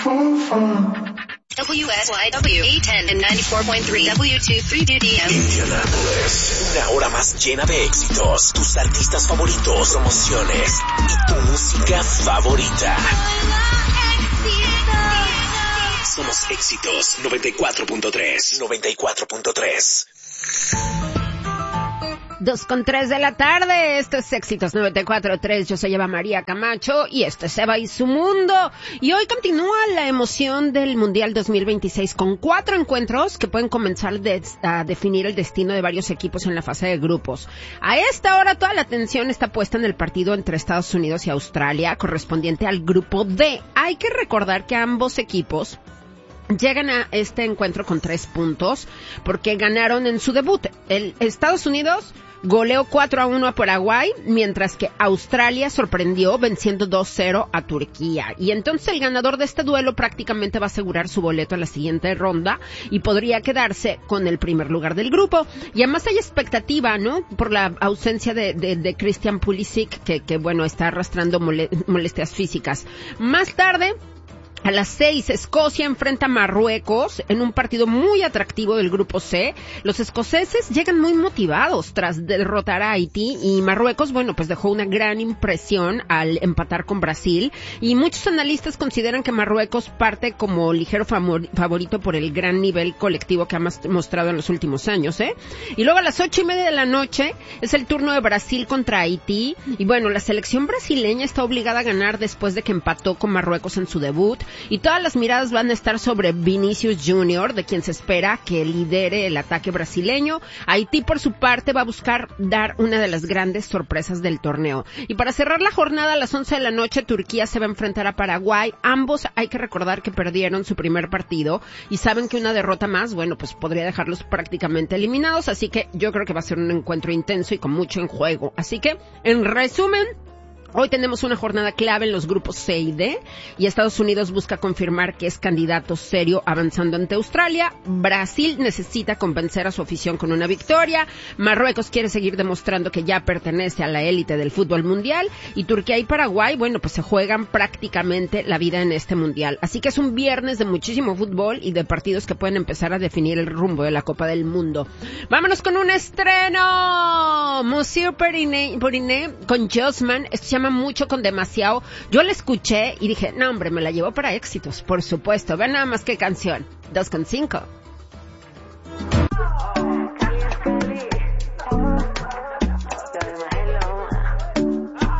WSYW 810 and 94.3 W23DDM. Indianapolis, una hora más llena de éxitos, tus artistas favoritos, promociones y tu música favorita. Somos Éxitos 94.3. 94.3. 2:03 de la tarde, esto es Éxitos 94.3, yo soy Eva María Camacho y esto es Eva y su mundo. Y hoy continúa la emoción del Mundial 2026 con 4 encuentros que pueden comenzar a definir el destino de varios equipos en la fase de grupos. A esta hora toda la atención está puesta en el partido entre Estados Unidos y Australia, correspondiente al grupo D. Hay que recordar que ambos equipos llegan a este encuentro con 3 puntos porque ganaron en su debut. El Estados Unidos goleó 4-1 a Paraguay, mientras que Australia sorprendió venciendo 2-0 a Turquía. Y entonces el ganador de este duelo prácticamente va a asegurar su boleto a la siguiente ronda y podría quedarse con el primer lugar del grupo. Y además hay expectativa, ¿no? Por la ausencia de Christian Pulisic, que bueno, está arrastrando molestias físicas. Más tarde, a las 6, Escocia enfrenta a Marruecos en un partido muy atractivo del grupo C. Los escoceses llegan muy motivados tras derrotar a Haití y Marruecos, bueno, pues dejó una gran impresión al empatar con Brasil y muchos analistas consideran que Marruecos parte como ligero favorito por el gran nivel colectivo que ha mostrado en los últimos años, ¿eh? Y luego a las 8:30 de la noche es el turno de Brasil contra Haití y bueno, la selección brasileña está obligada a ganar después de que empató con Marruecos en su debut. Y todas las miradas van a estar sobre Vinicius Junior, de quien se espera que lidere el ataque brasileño. Haití, por su parte, va a buscar dar una de las grandes sorpresas del torneo. Y para cerrar la jornada, a las 11 de la noche, Turquía se va a enfrentar a Paraguay. Ambos hay que recordar que perdieron su primer partido y saben que una derrota más, bueno, pues podría dejarlos prácticamente eliminados. Así que yo creo que va a ser un encuentro intenso y con mucho en juego. Así que, en resumen, hoy tenemos una jornada clave en los grupos C y D y Estados Unidos busca confirmar que es candidato serio avanzando ante Australia. Brasil necesita convencer a su afición con una victoria. Marruecos quiere seguir demostrando que ya pertenece a la élite del fútbol mundial. Y Turquía y Paraguay, bueno, pues se juegan prácticamente la vida en este mundial. Así que es un viernes de muchísimo fútbol y de partidos que pueden empezar a definir el rumbo de la Copa del Mundo. Vámonos con un estreno. Monsieur Periné con Jossman. Esto se llama Mucho con Demasiado. Yo la escuché y dije, no hombre, me la llevo para Éxitos, por supuesto. Vean nada más qué canción. 2:5.